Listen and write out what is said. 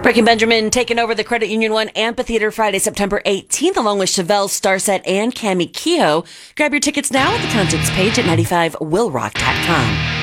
Breaking Benjamin taking over the Credit Union One Amphitheater Friday, September 18th, along with Chevelle, Starset, and Cami Kehoe. Grab your tickets now at the concerts page at 95willrock.com.